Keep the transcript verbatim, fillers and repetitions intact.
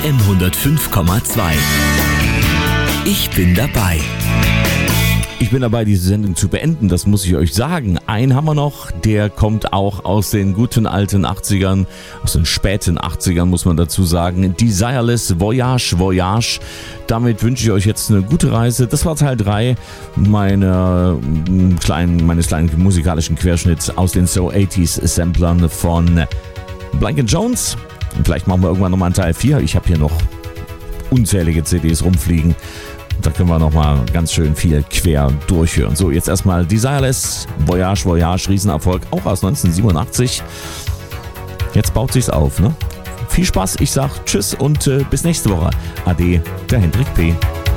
M hundertfünf Komma zwei. Ich bin dabei. Ich bin dabei, diese Sendung zu beenden, das muss ich euch sagen. Einen haben wir noch, der kommt auch aus den guten alten achtzigern, aus den späten achtzigern muss man dazu sagen. Desireless Voyage, Voyage. Damit wünsche ich euch jetzt eine gute Reise. Das war Teil drei meiner kleinen, meines kleinen musikalischen Querschnitts aus den So achtziger Samplern von Blank and Jones. Vielleicht machen wir irgendwann nochmal einen Teil vier. Ich habe hier noch unzählige C Ds rumfliegen. Da können wir nochmal ganz schön viel quer durchhören. So, jetzt erstmal Desireless Voyage, Voyage, Riesenerfolg, auch aus neunzehnhundertsiebenundachtzig. Jetzt baut sich's auf, ne? Viel Spaß, ich sag Tschüss und äh, bis nächste Woche. Ade, der Hendrik P.